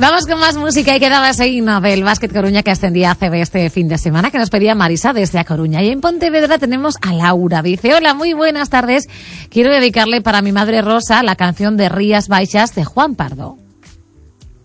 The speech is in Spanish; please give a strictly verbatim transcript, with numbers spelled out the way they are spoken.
Vamos con más música y quedaba ese himno del Básquet Coruña que ascendía a C B este fin de semana, que nos pedía Marisa desde A Coruña. Y en Pontevedra tenemos a Laura. Dice, hola, muy buenas tardes. Quiero dedicarle para mi madre Rosa la canción de Rías Baixas de Juan Pardo.